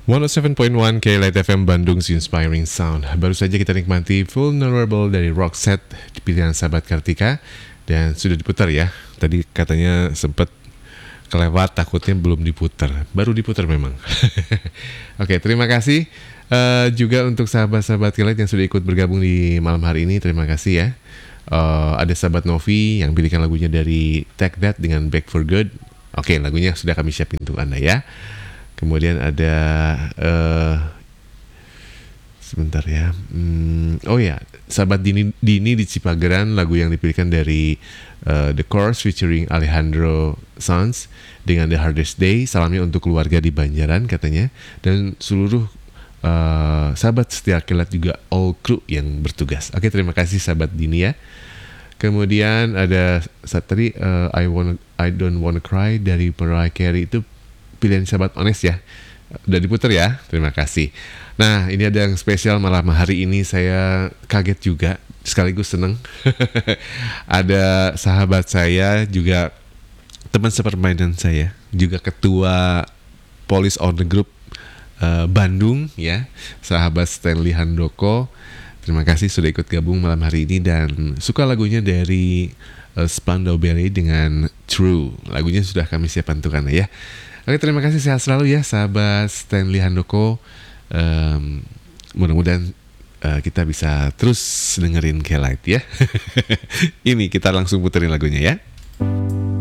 107.1 KLIT FM Bandung's Inspiring Sound. Baru saja kita nikmati Vulnerable dari Roxette di pilihan sahabat Kartika. Dan sudah diputar ya. Tadi katanya sempat kelewat, takutnya belum diputar. Baru diputar memang. Oke, terima kasih juga untuk sahabat-sahabat KLIT yang sudah ikut bergabung di malam hari ini. Terima kasih ya. Ada sahabat Novi yang pilihkan lagunya dari Take That dengan Back for Good. Oke, lagunya sudah kami siapin untuk Anda ya. Kemudian ada sebentar ya. Oh ya, sahabat Dini di Cipageran, lagu yang dipilihkan dari The Course featuring Alejandro Sanz dengan The Hardest Day. Salamnya untuk keluarga di Banjaran katanya, dan seluruh sahabat setia KLIT juga all crew yang bertugas. Oke, terima kasih sahabat Dini ya. Kemudian ada tadi I Don't Wanna Cry dari Mariah Carey, itu pilihan sahabat Ones ya. Udah diputar ya, terima kasih. Nah, ini ada yang spesial malam hari ini. Saya kaget juga, sekaligus seneng. Ada sahabat saya juga, teman sepermainan saya, juga ketua Police on the Group Bandung ya, sahabat Stanley Handoko. Terima kasih sudah ikut gabung malam hari ini dan suka lagunya dari Spandau Ballet dengan True. Lagunya sudah kami siapkan untuk Anda ya. Oke, terima kasih, sehat selalu ya sahabat Stanley Handoko. Mudah-mudahan kita bisa terus dengerin KLIT ya. Ini kita langsung puterin lagunya ya.